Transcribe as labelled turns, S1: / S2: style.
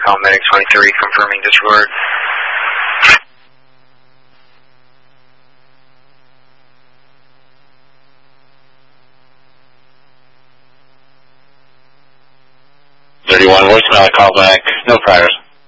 S1: call medic 23, confirming disregard.
S2: Voicemail, call back, no priors.